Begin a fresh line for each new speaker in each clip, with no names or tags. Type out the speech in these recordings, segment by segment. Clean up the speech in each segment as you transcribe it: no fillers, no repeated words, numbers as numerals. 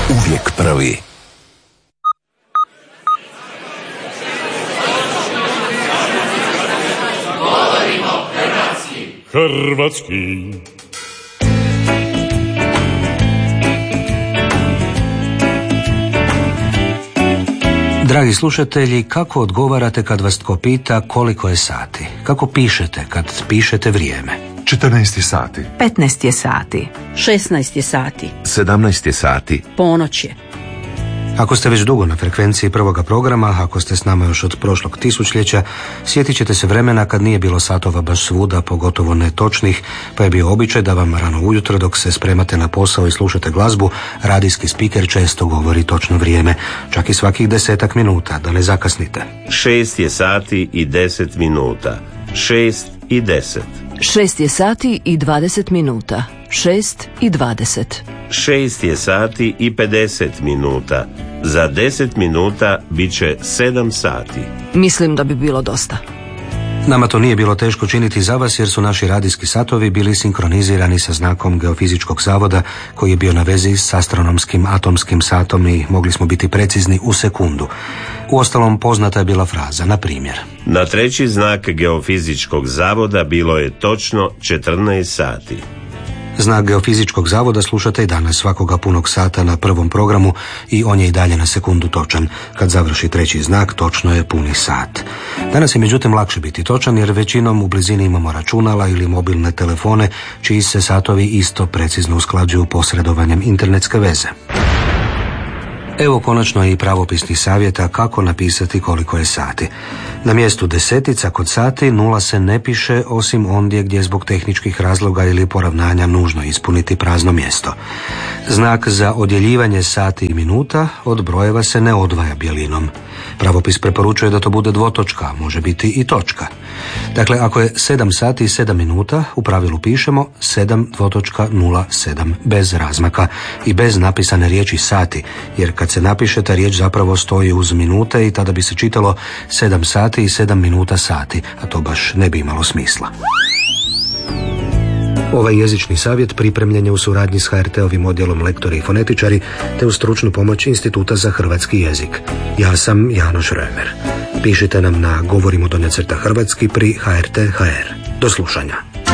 Uvijek prvi.
Hrvatski.
Dragi slušatelji, kako odgovarate kad vas tko pita koliko je sati? Kako pišete kad pišete vrijeme?
14 sati.
15 sati.
16 sati.
17 sati.
Ponoć je.
Ako ste već dugo na frekvenciji prvoga programa, ako ste s nama još od prošlog tisućljeća, sjetit ćete se vremena kad nije bilo satova baš svuda, pogotovo ne točnih, pa je bio običaj da vam rano ujutro dok se spremate na posao i slušate glazbu, radijski spiker često govori točno vrijeme, čak i svakih 10 minuta, da ne zakasnite.
6 je sati i 10 minuta. 6 i 10.
6 je sati i 20 minuta. 6 i 20.
6 je sati i 50 minuta. Za 10 minuta bit će 7 sati.
Mislim da bi bilo dosta.
Nama to nije bilo teško činiti za vas jer su naši radijski satovi bili sinkronizirani sa znakom Geofizičkog zavoda koji je bio na vezi s astronomskim atomskim satom i mogli smo biti precizni u sekundu. Uostalom poznata je bila fraza, na primjer.
Na treći znak Geofizičkog zavoda bilo je točno 14 sati.
Znak Geofizičkog zavoda slušate i danas svakoga punog sata na prvom programu i on je i dalje na sekundu točan. Kad završi treći znak, točno je puni sat. Danas je međutim lakše biti točan jer većinom u blizini imamo računala ili mobilne telefone čiji se satovi isto precizno usklađuju posredovanjem internetske veze. Evo konačno i pravopisnih savjeta kako napisati koliko je sati. Na mjestu desetica kod sati nula se ne piše osim ondje gdje zbog tehničkih razloga ili poravnanja nužno ispuniti prazno mjesto. Znak za odjeljivanje sati i minuta od brojeva se ne odvaja bijelinom. Pravopis preporučuje da to bude dvotočka, može biti i točka. Dakle, ako je 7 sati i 7 minuta, u pravilu pišemo 7.07 bez razmaka i bez napisane riječi sati, jer kad se napiše ta riječ zapravo stoji uz minute i tada bi se čitalo 7 sati i 7 minuta sati, a to baš ne bi imalo smisla. Ovaj jezični savjet pripremljen je u suradnji s HRT-ovim odjelom Lektori i fonetičari te uz stručnu pomoć Instituta za hrvatski jezik. Ja sam Janoš Römer. Pišite nam na govorimo_hrvatski pri HRT.hr. Do slušanja.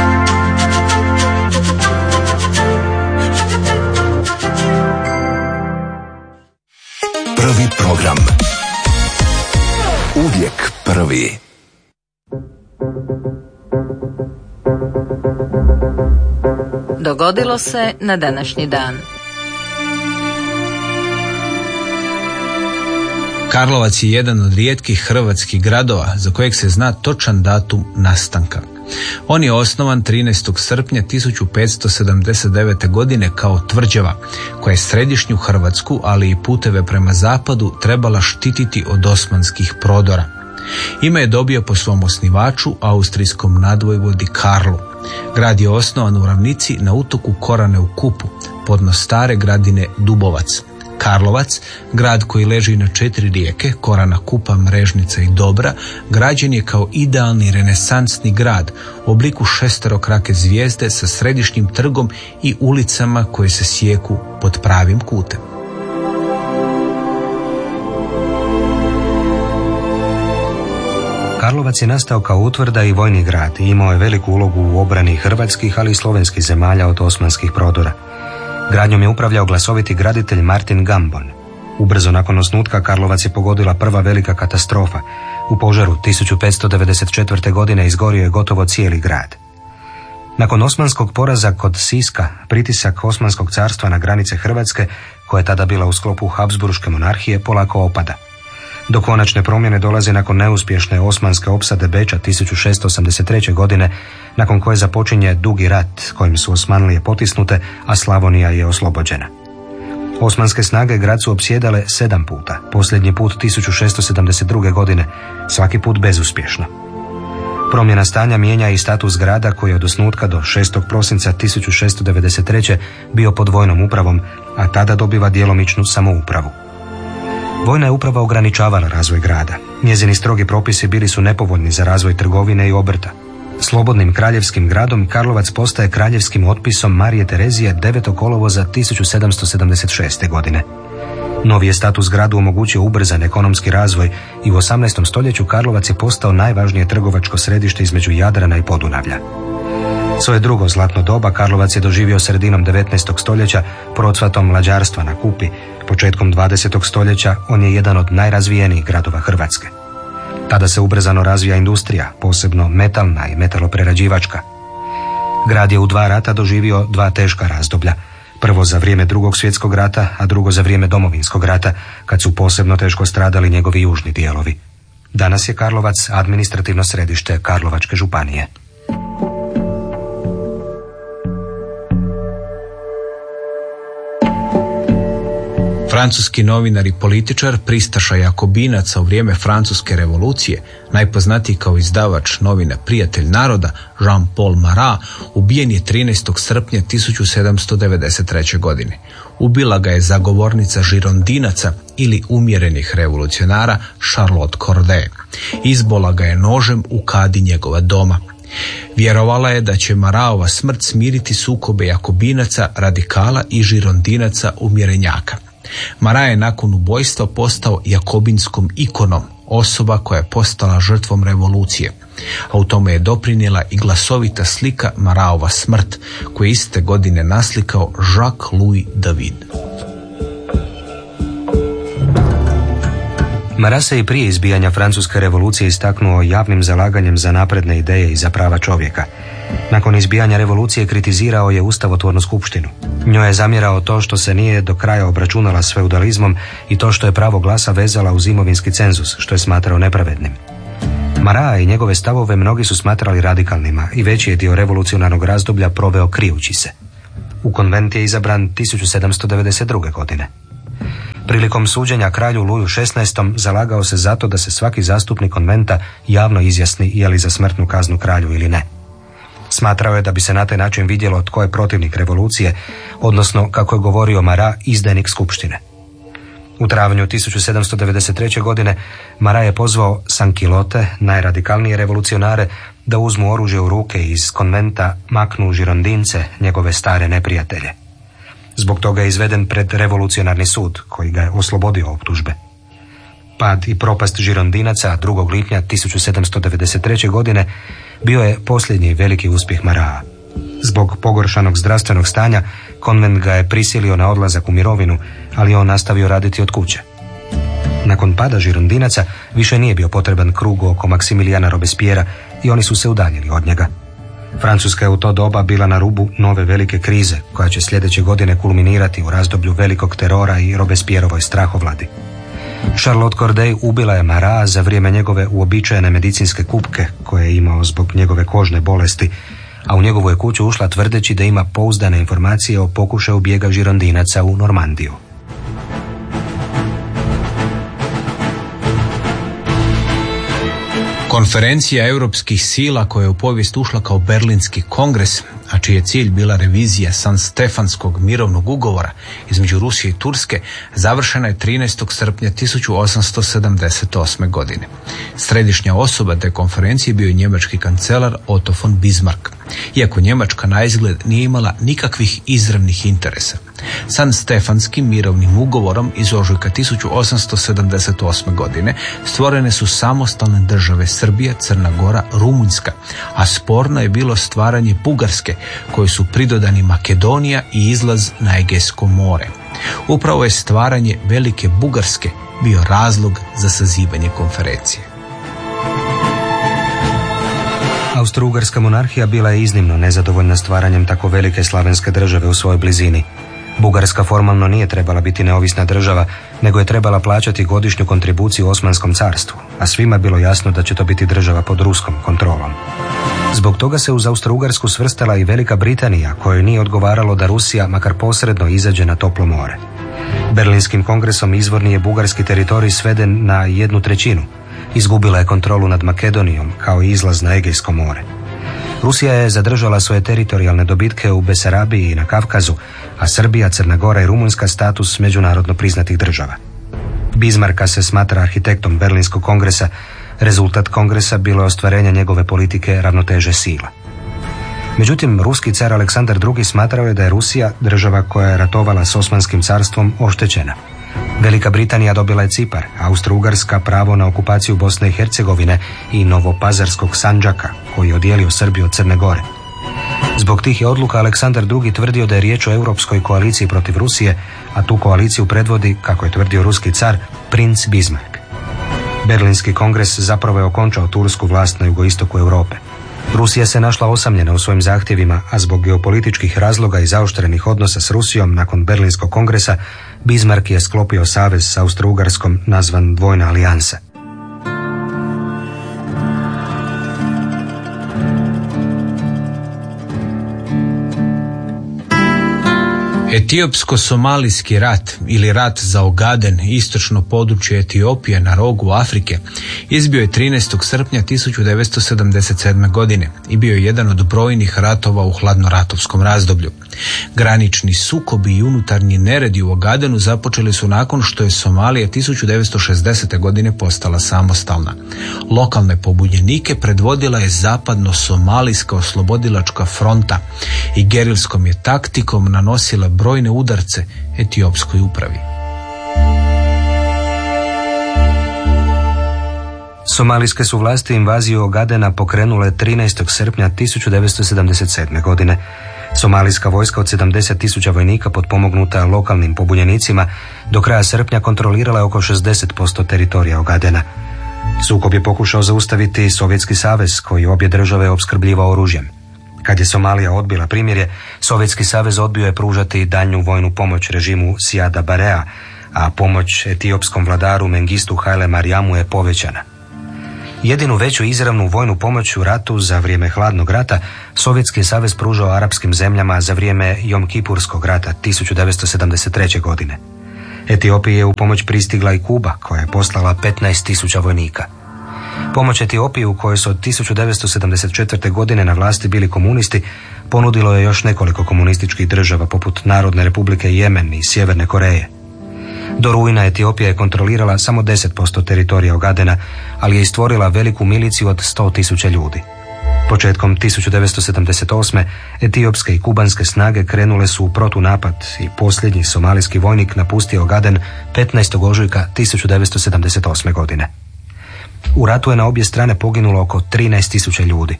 Prvi program. Uvijek prvi.
Dogodilo se na današnji dan.
Karlovac je jedan od rijetkih hrvatskih gradova za kojeg se zna točan datum nastanka. On je osnovan 13. srpnja 1579. godine kao tvrđava koja je središnju Hrvatsku, ali i puteve prema zapadu trebala štititi od osmanskih prodora. Ime je dobio po svom osnivaču, austrijskom nadvojvodi Karlu. Grad je osnovan u ravnici na utoku Korane u Kupu, podno stare gradine Dubovac. Karlovac, grad koji leži na 4 rijeke, Korana, Kupa, Mrežnica i Dobra, građen je kao idealni renesansni grad u obliku šesterokrake zvijezde sa središnjim trgom i ulicama koje se sijeku pod pravim kutem.
Karlovac je nastao kao utvrda i vojni grad i imao je veliku ulogu u obrani hrvatskih, ali i slovenskih zemalja od osmanskih prodora. Gradnjom je upravljao glasoviti graditelj Martin Gambon. Ubrzo nakon osnutka Karlovac je pogodila prva velika katastrofa. U požaru 1594. godine izgorio je gotovo cijeli grad. Nakon osmanskog poraza kod Siska, pritisak Osmanskog carstva na granice Hrvatske, koja je tada bila u sklopu Habsburške monarhije, polako opada. Do konačne promjene dolazi nakon neuspješne osmanske opsade Beča 1683. godine, nakon koje započinje dugi rat kojim su Osmanlije potisnute, a Slavonija je oslobođena. Osmanske snage grad su opsjedale 7 puta, posljednji put 1672. godine, svaki put bezuspješno. Promjena stanja mijenja i status grada koji je od osnutka do 6. prosinca 1693. bio pod vojnom upravom, a tada dobiva djelomičnu samoupravu. Vojna je uprava ograničavala razvoj grada. Njezini strogi propisi bili su nepovoljni za razvoj trgovine i obrta. Slobodnim kraljevskim gradom Karlovac postaje kraljevskim otpisom Marije Terezije 9. kolovoza 1776. godine. Novi je status gradu omogućio ubrzan ekonomski razvoj i u 18. stoljeću Karlovac je postao najvažnije trgovačko središte između Jadrana i Podunavlja. Svoje drugo zlatno doba Karlovac je doživio sredinom 19. stoljeća procvatom mlađarstva na Kupi. Početkom 20. stoljeća on je jedan od najrazvijenijih gradova Hrvatske. Tada se ubrzano razvija industrija, posebno metalna i metaloprerađivačka. Grad je u 2 rata doživio 2 teška razdoblja. Prvo za vrijeme Drugog svjetskog rata, a drugo za vrijeme Domovinskog rata, kad su posebno teško stradali njegovi južni dijelovi. Danas je Karlovac administrativno središte Karlovačke županije.
Francuski novinar i političar, pristaša jakobinaca u vrijeme Francuske revolucije, najpoznatiji kao izdavač novine Prijatelj naroda, Jean-Paul Marat, ubijen je 13. srpnja 1793. godine. Ubila ga je zagovornica žirondinaca ili umjerenih revolucionara Charlotte Corday. Izbola ga je nožem u kadi njegova doma. Vjerovala je da će Maratova smrt smiriti sukobe jakobinaca, radikala i žirondinaca umjerenjaka. Marat je nakon ubojstva postao jakobinskom ikonom, osoba koja je postala žrtvom revolucije. A u tome je doprinijela i glasovita slika Maratova smrt, koju je iste godine naslikao Jacques-Louis David.
Marat se i prije izbijanja Francuske revolucije istaknuo javnim zalaganjem za napredne ideje i za prava čovjeka. Nakon izbijanja revolucije kritizirao je ustavotvornu skupštinu. Njoj je zamjerao to što se nije do kraja obračunala s feudalizmom i to što je pravo glasa vezala uz imovinski cenzus, što je smatrao nepravednim. Marat i njegove stavove mnogi su smatrali radikalnima i veći je dio revolucionarnog razdoblja proveo krijući se. U konvent je izabran 1792. godine. Prilikom suđenja kralju Luju XVI. Zalagao se zato da se svaki zastupnik konventa javno izjasni je li za smrtnu kaznu kralju ili ne. Smatrao je da bi se na taj način vidjelo tko je protivnik revolucije, odnosno, kako je govorio Marat, izdajnik skupštine. U travnju 1793. godine Marat je pozvao sankilote, najradikalnije revolucionare, da uzmu oružje u ruke i iz konventa maknu žirondince, njegove stare neprijatelje. Zbog toga je izveden pred revolucionarni sud, koji ga je oslobodio optužbe. Pad i propast žirondinaca 2. lipnja 1793. godine bio je posljednji veliki uspjeh Marata. Zbog pogoršanog zdravstvenog stanja, konvent ga je prisilio na odlazak u mirovinu, ali on nastavio raditi od kuće. Nakon pada žirondinaca više nije bio potreban krug oko Maksimilijana Robespierra i oni su se udaljili od njega. Francuska je u to doba bila na rubu nove velike krize, koja će sljedeće godine kulminirati u razdoblju velikog terora i Robespierrovoj strahovladi. Charlotte Corday ubila je Marata za vrijeme njegove uobičajene medicinske kupke koje je imao zbog njegove kožne bolesti, a u njegovu je kuću ušla tvrdeći da ima pouzdane informacije o pokušaju bijega žirondinaca u Normandiju.
Konferencija europskih sila koja je u povijest ušla kao Berlinski kongres, a čiji je cilj bila revizija Sanstefanskog mirovnog ugovora između Rusije i Turske, završena je 13. srpnja 1878. godine. Središnja osoba te konferencije bio je njemački kancelar Otto von Bismarck, iako Njemačka naizgled nije imala nikakvih izravnih interesa. Sanstefanskim mirovnim ugovorom iz ožujka 1878. godine stvorene su samostalne države Srbija, Crna Gora, Rumunjska, a sporno je bilo stvaranje Bugarske, koje su pridodani Makedonija i izlaz na Egejsko more. Upravo je stvaranje Velike Bugarske bio razlog za sazivanje konferencije.
Austro-Ugarska monarhija bila je iznimno nezadovoljna stvaranjem tako velike slavenske države u svojoj blizini. Bugarska formalno nije trebala biti neovisna država, nego je trebala plaćati godišnju kontribuciju Osmanskom carstvu, a svima je bilo jasno da će to biti država pod ruskom kontrolom. Zbog toga se uz Austro-Ugarsku svrstala i Velika Britanija, kojoj nije odgovaralo da Rusija makar posredno izađe na toplo more. Berlinskim kongresom izvorni je bugarski teritorij sveden na 1/3. Izgubila je kontrolu nad Makedonijom kao i izlaz na Egejsko more. Rusija je zadržala svoje teritorijalne dobitke u Besarabiji i na Kavkazu, a Srbija, Crna Gora i Rumunjska status međunarodno priznatih država. Bismarcka se smatra arhitektom Berlinskog kongresa, Rezultat kongresa bilo je ostvarenje njegove politike ravnoteže sila. Međutim, ruski car Aleksandar II. Smatrao je da je Rusija, država koja je ratovala s Osmanskim carstvom, oštećena. Velika Britanija dobila je Cipar, Austro-Ugarska pravo na okupaciju Bosne i Hercegovine i Novopazarskog Sandžaka, koji je odijelio Srbiju od Crne Gore. Zbog tih je odluka Aleksandar II. Tvrdio da je riječ o europskoj koaliciji protiv Rusije, a tu koaliciju predvodi, kako je tvrdio ruski car, princ Bismarck. Berlinski kongres zapravo je okončao tursku vlast na jugoistoku Europe. Rusija se našla osamljena u svojim zahtjevima, a zbog geopolitičkih razloga i zaoštrenih odnosa s Rusijom nakon Berlinskog kongresa, Bismarck je sklopio savez s Austro-Ugarskom nazvan Dvojna alijansa.
Etiopsko-somalijski rat ili rat za Ogaden, istočno područje Etiopije na rogu Afrike, izbio je 13. srpnja 1977. godine i bio je jedan od brojnih ratova u hladnoratovskom razdoblju. Granični sukobi i unutarnji neredi u Ogadenu započeli su nakon što je Somalija 1960. godine postala samostalna. Lokalne pobunjenike predvodila je zapadno-somalijska oslobodilačka fronta i gerilskom je taktikom nanosila brojne udarce etiopskoj upravi.
Somalijske su vlasti invaziju Ogadena pokrenule 13. srpnja 1977. godine. Somalijska vojska od 70.000 vojnika potpomognuta lokalnim pobunjenicima do kraja srpnja kontrolirala je oko 60% teritorija Ogadena. Sukob je pokušao zaustaviti Sovjetski savez koji obje države opskrbljivao oružjem. Kad je Somalija odbila primirje, Sovjetski savez odbio je pružati daljnju vojnu pomoć režimu Siada Barea, a pomoć etiopskom vladaru Mengistu Haile Mariamu je povećana. Jedinu veću izravnu vojnu pomoć u ratu za vrijeme hladnog rata Sovjetski savez pružao arapskim zemljama za vrijeme Jom Kipurskog rata 1973. godine. Etiopiji je u pomoć pristigla i Kuba, koja je poslala 15.000 vojnika. Pomoć Etiopiji, u kojoj su od 1974. godine na vlasti bili komunisti, ponudilo je još nekoliko komunističkih država poput Narodne republike Jemen i Sjeverne Koreje. Do rujna Etiopija je kontrolirala samo 10% teritorija Ogadena, ali je i stvorila veliku miliciju od 100.000 ljudi. Početkom 1978. etiopske i kubanske snage krenule su u protunapad i posljednji somalijski vojnik napustio Ogaden 15. ožujka 1978. godine. U ratu je na obje strane poginulo oko 13.000 ljudi.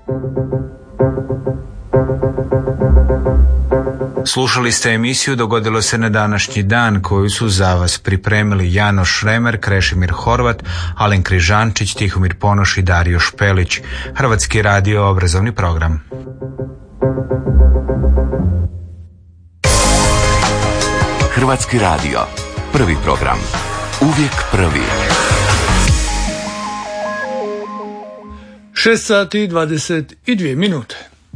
Slušali ste emisiju Dogodilo se na današnji dan, koju su za vas pripremili Jano Šremer, Krešimir Horvat, Alen Križančić, Tihomir Ponoš i Dario Špelić. Hrvatski radio obrazovni program.
Hrvatski radio, prvi program, uvijek prvi.
6 sati i 22 minute.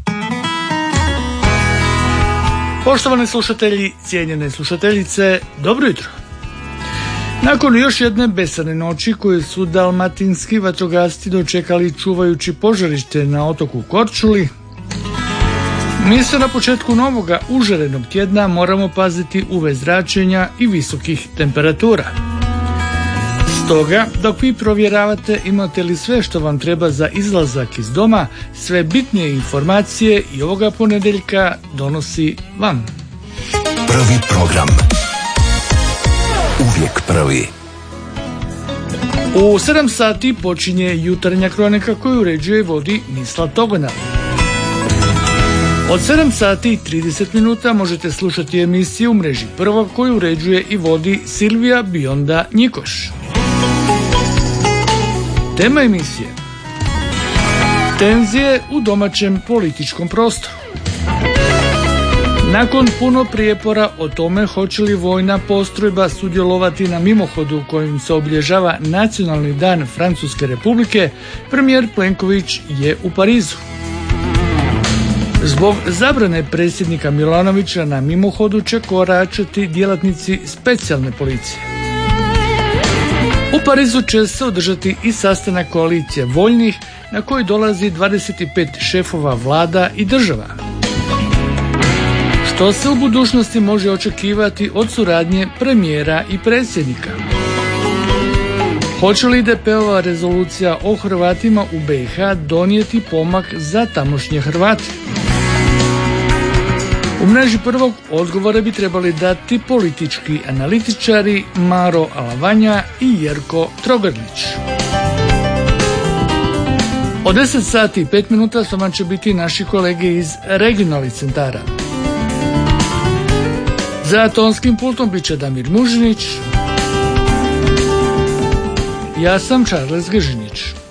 Poštovani slušatelji, cijenjene slušateljice, dobro jutro. Nakon još jedne besane noći koje su dalmatinski vatrogasci dočekali čuvajući požarište na otoku Korčuli, mi se na početku novoga užarenog tjedna moramo paziti UV zračenja i visokih temperatura. Stoga, dok vi provjeravate imate li sve što vam treba za izlazak iz doma, sve bitnije informacije i ovoga ponedjeljka donosi vam
Prvi program. Uvijek prvi.
U 7 sati počinje jutarnja kronika koju uređuje i vodi Mislav Togonal. Od 7 sati i 30 minuta možete slušati emisiju u mreži Prva koju uređuje i vodi Silvija Bionda Njikoš. Tema emisije: tenzije u domaćem političkom prostoru. Nakon puno prijepora o tome hoće li vojna postrojba sudjelovati na mimohodu kojim se obilježava Nacionalni dan Francuske Republike, premijer Plenković je u Parizu. Zbog zabrane predsjednika Milanovića na mimohodu će koračati djelatnici specijalne policije. U Parizu će se održati i sastanak koalicije voljnih na koji dolazi 25 šefova vlada i država. Što se u budućnosti može očekivati od suradnje premijera i predsjednika? Hoće li IDP-ova rezolucija o Hrvatima u BiH donijeti pomak za tamošnje Hrvate? U mreži prvog odgovore bi trebali dati politički analitičari Maro Alavanja i Jerko Trogrlić. Od 10 sati i 5 minuta s vama će biti naši kolege iz regionalnih centara. Za tonskim pultom bit će Damir Mužinić. Ja sam Charles Gržinić.